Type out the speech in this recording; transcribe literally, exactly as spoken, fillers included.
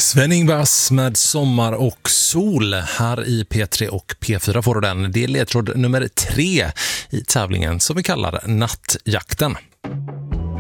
Sven-Ingvars med Sommar och sol här i P tre och P fyra får du den. Det är ledtråd nummer tre i tävlingen som vi kallar Nattjakten.